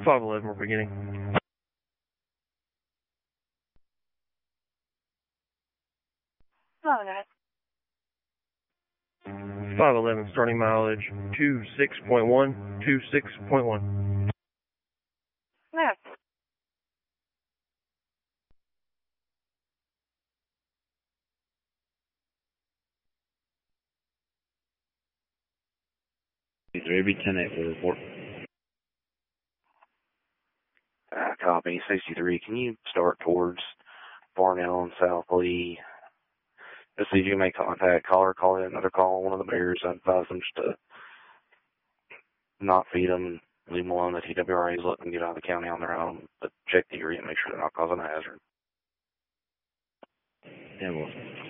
511, we're beginning. Hello, guys. 511, starting mileage 26.1, 26.1. Yes. Every 10-8 for report. Copy. 63. Can you start towards Barnell and South Lee? Just see if you can make contact. Call in another call. One of the bears. I advise them just to not feed them and leave them alone. The TWRA's let them get out of the county on their own, but check the area and make sure they're not causing a hazard. Yeah, well.